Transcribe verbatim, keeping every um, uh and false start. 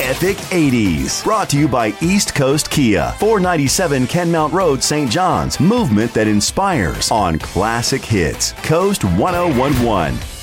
Epic eighties. Brought to you by East Coast Kia, four ninety-seven Kenmount Road, Saint John's. Movement that inspires on Classic Hits. Coast ten eleven.